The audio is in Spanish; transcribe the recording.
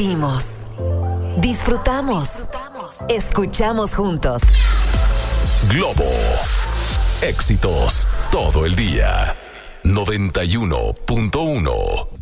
Sentimos, disfrutamos, escuchamos juntos. Globo. Éxitos todo el día. 91.1